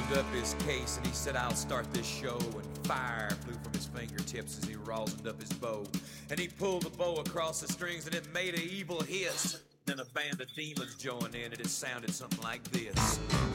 opened up his case and he said, I'll start this show. And fire flew from his fingertips as he rosined up his bow. And he pulled the bow across the strings and it made an evil hiss. Then a band of demons joined in and it sounded something like this.